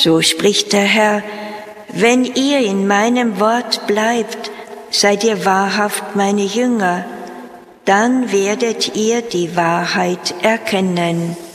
So spricht der Herr, wenn ihr in meinem Wort bleibt, seid ihr wahrhaft meine Jünger, dann werdet ihr die Wahrheit erkennen.